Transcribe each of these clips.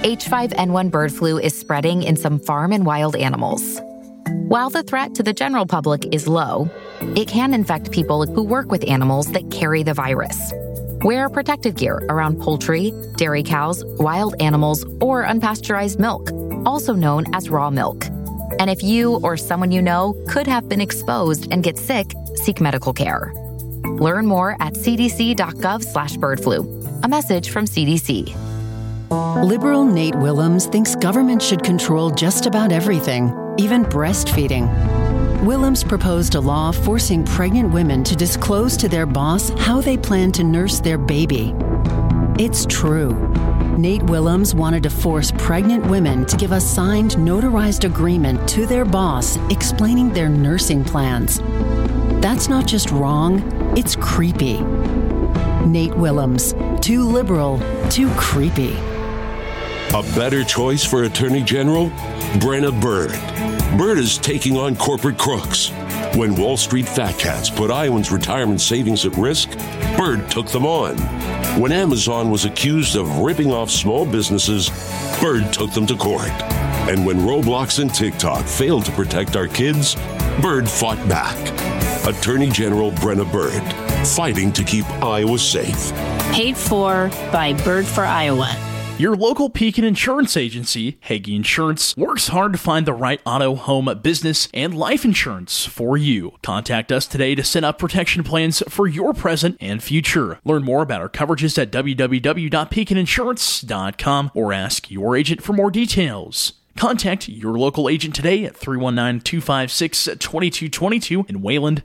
H5N1 bird flu is spreading in some farm and wild animals. While the threat to the general public is low, it can infect people who work with animals that carry the virus. Wear protective gear around poultry, dairy cows, wild animals, or unpasteurized milk, also known as raw milk. And if you or someone you know could have been exposed and get sick, seek medical care. Learn more at cdc.gov/birdflu. A message from CDC. Liberal Nate Willems thinks government should control just about everything, even breastfeeding. Willems proposed a law forcing pregnant women to disclose to their boss how they plan to nurse their baby. It's true. Nate Willems wanted to force pregnant women to give a signed, notarized agreement to their boss explaining their nursing plans. That's not just wrong, it's creepy. Nate Willems, too liberal, too creepy. A better choice for Attorney General? Brenna Bird. Bird is taking on corporate crooks. When Wall Street fat cats put Iowans' retirement savings at risk, Bird took them on. When Amazon was accused of ripping off small businesses, Bird took them to court. And when Roblox and TikTok failed to protect our kids, Bird fought back. Attorney General Brenna Bird, fighting to keep Iowa safe. Paid for by Bird for Iowa. Your local Pekin Insurance Agency, Hagee Insurance, works hard to find the right auto, home, business, and life insurance for you. Contact us today to set up protection plans for your present and future. Learn more about our coverages at www.pekininsurance.com or ask your agent for more details. Contact your local agent today at 319-256-2222 in Wayland,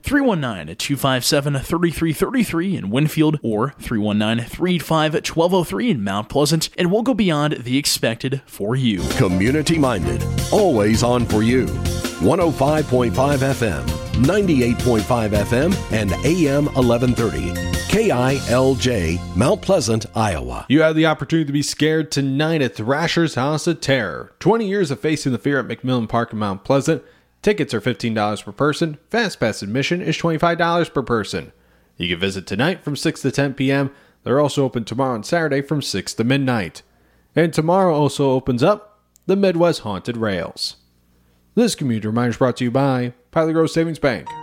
319-257-3333 in Winfield, or 319-385-1203 in Mount Pleasant, and we'll go beyond the expected for you. Community-minded, always on for you. 105.5 FM, 98.5 FM, and AM 1130. KILJ, Mount Pleasant, Iowa. You have the opportunity to be scared tonight at Thrasher's House of Terror. 20 years of facing the fear at McMillan Park in Mount Pleasant. Tickets are $15 per person. Fast Pass admission is $25 per person. You can visit tonight from 6 to 10 p.m. They're also open tomorrow and Saturday from 6 to midnight. And tomorrow also opens up the Midwest Haunted Rails. This community reminder is brought to you by Pilot Grove Savings Bank.